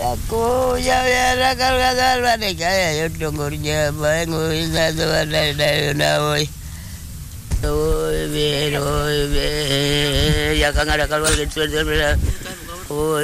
Aku ya rakal gadal bade kaya yo tongornya bangun satu ada nawoi. Oi be ya kan ada kalau gitu.